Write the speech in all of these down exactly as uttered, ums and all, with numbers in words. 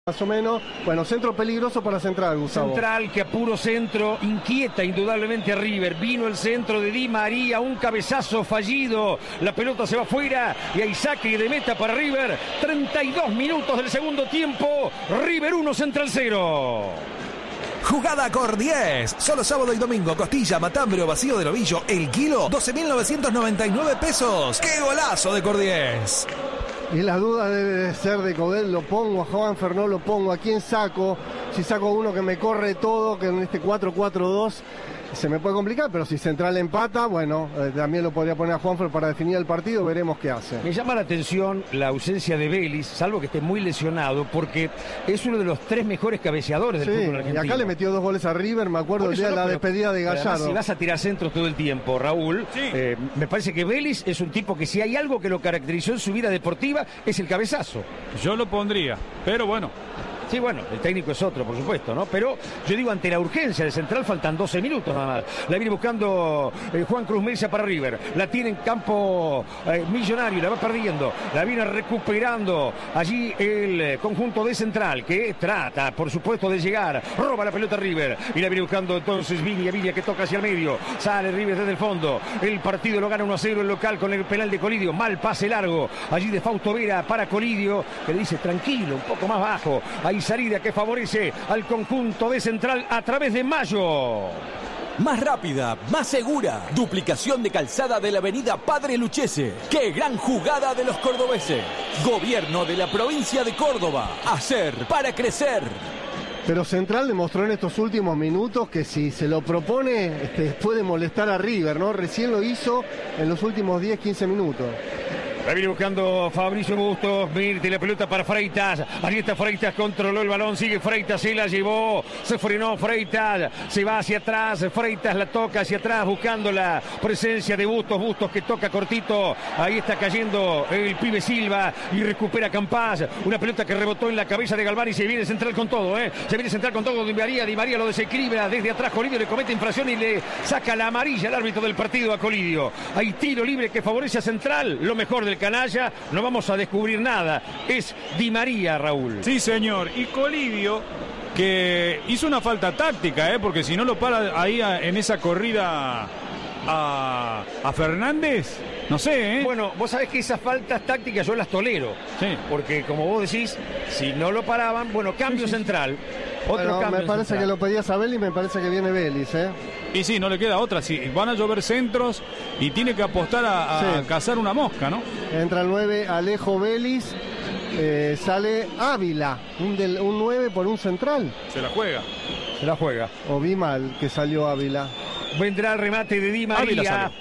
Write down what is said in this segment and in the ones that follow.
Más o menos. Bueno, centro peligroso para Central, Gustavo. Central que a puro centro inquieta indudablemente a River. Vino el centro de Di María, un cabezazo fallido. La pelota se va afuera y hay saque de meta para River. treinta y dos minutos del segundo tiempo. River uno, Central cero. Jugada Cor diez. Solo sábado y domingo. Costilla, matambre o vacío del ovillo. El kilo, doce mil novecientos noventa y nueve pesos. ¡Qué golazo de Cor diez! Y la duda debe ser de Codel, lo pongo a Juanfer, no lo pongo, ¿a quién saco? Si saco uno que me corre todo, que en este cuatro cuatro dos se me puede complicar, pero si Central empata, bueno, eh, también lo podría poner a Juanfer para definir el partido, veremos qué hace. Me llama la atención la ausencia de Vélez, salvo que esté muy lesionado, porque es uno de los tres mejores cabeceadores del sí, fútbol argentino. Y acá le metió dos goles a River, me acuerdo el día de la pero, despedida de Gallardo. Además, si vas a tirar centros todo el tiempo, Raúl, sí. eh, me parece que Vélez es un tipo que si hay algo que lo caracterizó en su vida deportiva, es el cabezazo. Yo lo pondría, pero bueno. Sí, bueno, el técnico es otro, por supuesto, ¿no? Pero yo digo, ante la urgencia de Central, faltan doce minutos nada más. La viene buscando eh, Juan Cruz Mesa para River. La tiene en campo eh, Millonario, la va perdiendo. La viene recuperando allí el eh, conjunto de Central, que trata, por supuesto, de llegar. Roba la pelota River. Y la viene buscando entonces Viña, Viña que toca hacia el medio. Sale River desde el fondo. El partido lo gana uno a cero el local con el penal de Colidio. Mal pase largo. Allí de Fausto Vera para Colidio, que le dice tranquilo, un poco más bajo. Ahí salida que favorece al conjunto de Central a través de Mayo. Más rápida, más segura. Duplicación de calzada de la avenida Padre Luchese. ¡Qué gran jugada de los cordobeses! Gobierno de la provincia de Córdoba. Hacer para crecer. Pero Central demostró en estos últimos minutos que si se lo propone, este, puede molestar a River, ¿no? Recién lo hizo en los últimos diez, quince minutos. La viene buscando Fabricio Bustos. Mirte la pelota para Freitas. Ahí está Freitas, controló el balón. Sigue Freitas, se la llevó. Se frenó Freitas. Se va hacia atrás. Freitas la toca hacia atrás buscando la presencia de Bustos. Bustos que toca cortito. Ahí está cayendo el pibe Silva y recupera Campás. Una pelota que rebotó en la cabeza de Galván y se viene Central con todo, ¿eh? Se viene Central con todo. Di María, Di María lo desequilibra desde atrás. Colidio le comete infracción y le saca la amarilla al árbitro del partido a Colidio. Hay tiro libre que favorece a Central. Lo mejor del canalla, no vamos a descubrir nada. Es Di María, Raúl. Sí, señor. Y Colidio, que hizo una falta táctica, ¿eh? Porque si no lo para ahí a, en esa corrida a, a Fernández, no sé, ¿eh? Bueno, vos sabés que esas faltas tácticas yo las tolero. Sí. Porque como vos decís, si no lo paraban, bueno, cambio sí, sí, central. Otro bueno, cambio me parece central. Que lo pedías a Vélez y me parece que viene Vélez, ¿eh? Y sí, no le queda otra. Sí, van a llover centros y tiene que apostar a, a sí. cazar una mosca, ¿no? Entra el nueve, Alejo Vélez. Eh, sale Ávila, un, del, un nueve por un central. Se la juega. Se la juega. O vi mal que salió Ávila. Vendrá el remate de Di María.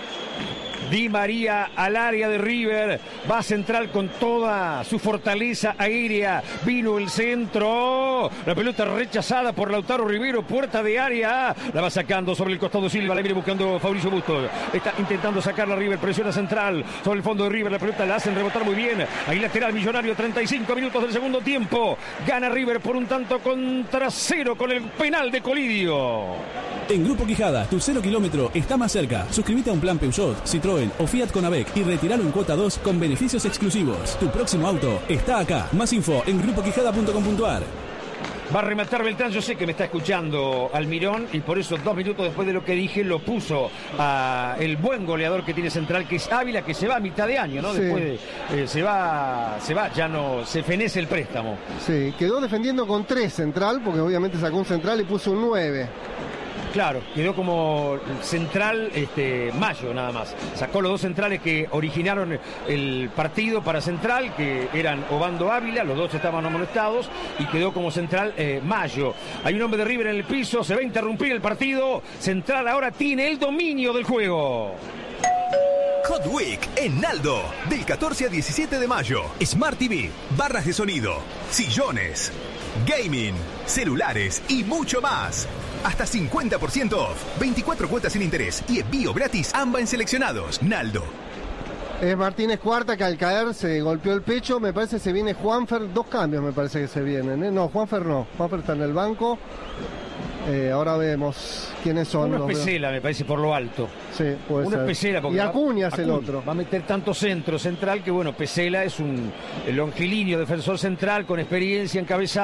Di María al área de River, va Central con toda su fortaleza aérea, vino el centro, la pelota rechazada por Lautaro Rivero, puerta de área, la va sacando sobre el costado Silva, la viene buscando Fabricio Bustos, está intentando sacarla River, presiona Central, sobre el fondo de River, la pelota la hacen rebotar muy bien, ahí lateral Millonario, treinta y cinco minutos del segundo tiempo, gana River por un tanto contra cero con el penal de Colidio. En Grupo Quijada, tu cero kilómetro está más cerca. Suscríbete a un plan Peugeot, Citroën o Fiat Conavec y retíralo en cuota dos con beneficios exclusivos. Tu próximo auto está acá. Más info en grupo quijada punto com punto a r. Va a rematar Beltrán, yo sé que me está escuchando Almirón y por eso dos minutos después de lo que dije lo puso a el buen goleador que tiene Central, que es Ávila, que se va a mitad de año, ¿no? Sí. Después de, eh, se va, se va, ya no, se fenece el préstamo. Sí, quedó defendiendo con tres Central, porque obviamente sacó un Central y puso un nueve. Claro, quedó como central este, Mayo nada más. Sacó los dos centrales que originaron el partido para Central, que eran Obando Ávila, los dos estaban amonestados, y quedó como central eh, Mayo. Hay un hombre de River en el piso, se va a interrumpir el partido. Central ahora tiene el dominio del juego. Hot Week en Naldo, del catorce al diecisiete de mayo. Smart T V, barras de sonido, sillones, gaming, celulares y mucho más. Hasta cincuenta por ciento off, veinticuatro cuotas sin interés y envío gratis ambas en seleccionados. Naldo. Es Martínez Cuarta que al caer se golpeó el pecho, me parece que se viene Juanfer, dos cambios me parece que se vienen, ¿eh? No, Juanfer no, Juanfer está en el banco. Eh, ahora vemos quiénes son. Uno los es veo. Pesela, me parece, por lo alto. Sí, puede Uno ser. es Pesela. Porque Y Acuña es el Acuña otro. Va a meter tanto centro central que, bueno, Pesela es un longilíneo defensor central con experiencia en cabeza.